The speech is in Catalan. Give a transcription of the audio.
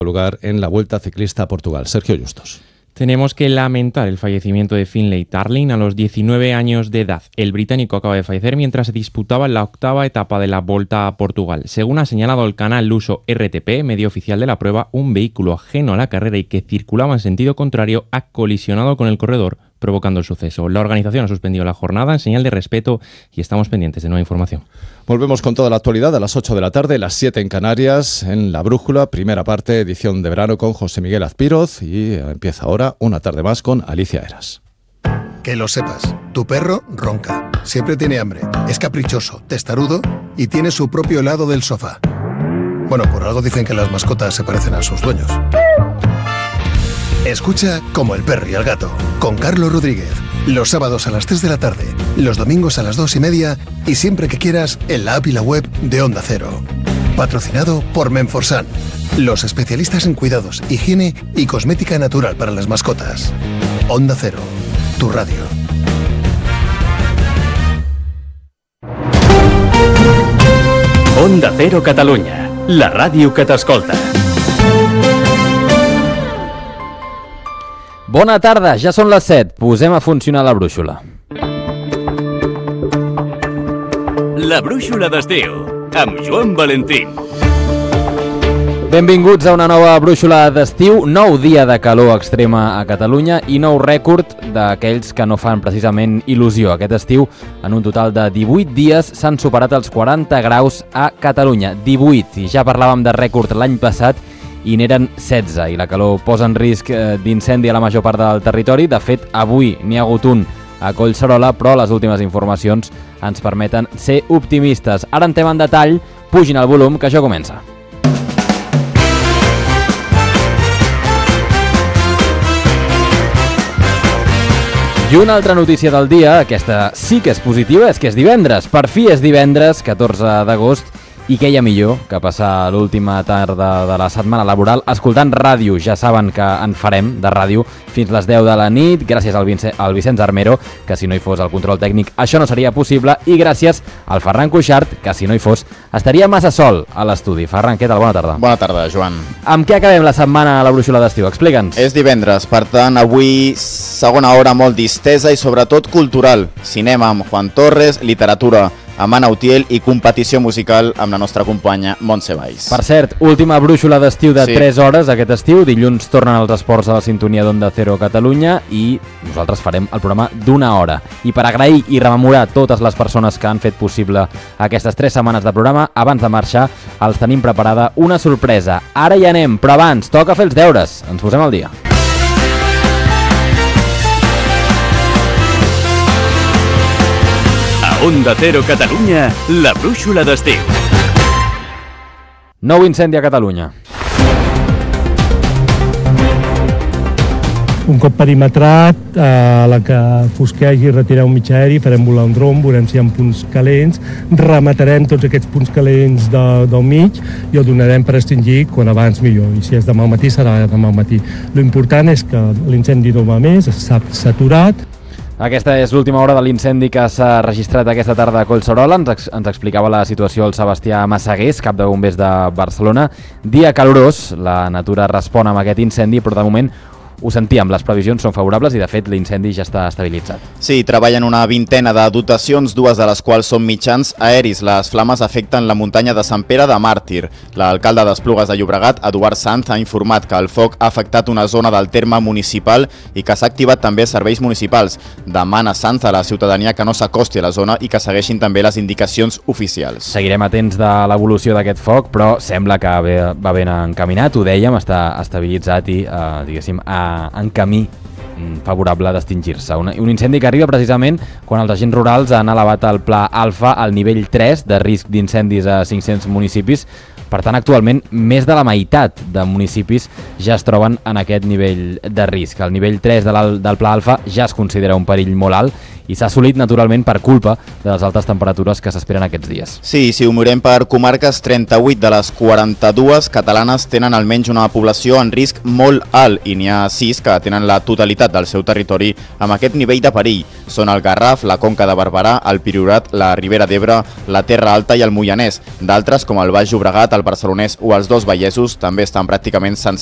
lugar en la Vuelta Ciclista a Portugal. Sergio Justos. Tenemos que lamentar el fallecimiento de Finlay Tarling a los 19 años de edad. El británico acaba de fallecer mientras se disputaba la octava etapa de la Volta a Portugal. Según ha señalado el canal luso RTP, medio oficial de la prueba, un vehículo ajeno a la carrera y que circulaba en sentido contrario ha colisionado con el corredor, provocando el suceso. La organización ha suspendido la jornada en señal de respeto y estamos pendientes de nueva información. Volvemos con toda la actualidad a las 8 de la tarde, las 7 en Canarias, en La Brújula, primera parte, edición de verano con José Miguel Azpiroz, y empieza ahora una tarde más con Alicia Eras. Que lo sepas, tu perro ronca, siempre tiene hambre, es caprichoso, testarudo y tiene su propio helado del sofá. Bueno, por algo dicen que las mascotas se parecen a sus dueños. Escucha Como el perro y el gato, con Carlos Rodríguez, los sábados a las 3 de la tarde, los domingos a las 2:30 y siempre que quieras en la app y la web de Onda Cero. Patrocinado por Menforsan, los especialistas en cuidados, higiene y cosmética natural para las mascotas. Onda Cero, tu radio. Onda Cero Catalunya, la ràdio que t'escolta. Bona tarda, ja són les 7. Posem a funcionar la brúixola. La brúixola d'estiu, amb Joan Valentín. Benvinguts a una nova brúixola d'estiu, nou dia de calor extrema a Catalunya i nou rècord d'aquells que no fan precisament il·lusió. Aquest estiu, en un total de 18 dies, s'han superat els 40 graus a Catalunya. 18, i ja parlàvem de rècord l'any passat, i n'eren 16, i la calor posa en risc d'incendi a la major part del territori. De fet, avui n'hi ha hagut un a Collserola, però les últimes informacions ens permeten ser optimistes. Ara entrem en detall, pugin el volum, que això comença. I una altra notícia del dia, aquesta sí que és positiva, és que és divendres. Per fi és divendres, 14 d'agost, i què hi ha millor que passar l'última tarda de la setmana laboral escoltant ràdio. Ja saben que en farem de ràdio fins les 10 de la nit, gràcies al Vicenç Armero, que si no hi fos el control tècnic això no seria possible, i gràcies al Ferran Cuixart, que si no hi fos estaria massa sol a l'estudi. Ferran, què tal? Bona tarda. Bona tarda, Joan. Amb què acabem la setmana a la brúixola d'estiu? Explica'ns. És divendres, per tant, avui segona hora molt distesa i sobretot cultural. Cinema amb Juan Torres, literatura amb Anna Utiel i competició musical amb la nostra companya Montse Valls. Per cert, última brúixola d'estiu de 3 hores aquest estiu. Dilluns tornen els esports a la sintonia d'Onda Cero Catalunya i nosaltres farem el programa d'una hora. I per agrair i rememorar totes les persones que han fet possible aquestes 3 setmanes de programa, abans de marxar els tenim preparada una sorpresa. Ara hi anem, però abans toca fer els deures. Ens posem al dia. Onda Cero Catalunya, la brúixola d'estiu. Nou incendi a Catalunya. Un cop perimetrat, a la que fosquegi retirem un mitjà aeri, farem volar un dron, veurem si hi ha punts calents, rematarem tots aquests punts calents del mig i el donarem per extingir quan abans millor. I si és demà al matí, serà demà al matí. L'important és que l'incendi no va més, s'ha saturat. Aquesta és l'última hora de l'incendi que s'ha registrat aquesta tarda a Collserola. Ens explicava la situació el Sebastià Massagués, cap de bombers de Barcelona. Dia calorós, la natura respon amb aquest incendi, però de moment ho sentíem, les previsions són favorables i de fet l'incendi ja està estabilitzat. Sí, treballen una vintena de dotacions, 2 de les quals són mitjans aeris. Les flames afecten la muntanya de Sant Pere de Màrtir. L'alcalde d'Esplugues de Llobregat, Eduard Sanz, ha informat que el foc ha afectat una zona del terme municipal i que s'ha activat també serveis municipals. Demana Sanz a la ciutadania que no s'acosti a la zona i que segueixin també les indicacions oficials. Seguirem atents de l'evolució d'aquest foc, però sembla que va ben encaminat, ho dèiem, està estabilitzat i, diguéssim, en camí favorable d'extingir-se. Un incendi que arriba precisament quan els agents rurals han elevat el pla alfa al nivell 3 de risc d'incendis a 500 municipis. Per tant, actualment, més de la meitat de municipis ja es troben en aquest nivell de risc. El nivell 3 del pla alfa ja es considera un perill molt alt i s'ha assolit naturalment per culpa de les altes temperatures que s'esperen aquests dies. Sí, si ho mirem per comarques, 38 de les 42 catalanes tenen almenys una població en risc molt alt i n'hi ha 6 que tenen la totalitat del seu territori amb aquest nivell de perill. Són el Garraf, la Conca de Barberà, el Priorat, la Ribera d'Ebre, la Terra Alta i el Moianès. D'altres, com el Baix Llobregat, el Barcelonès o els dos Vallesos, també estan pràcticament sense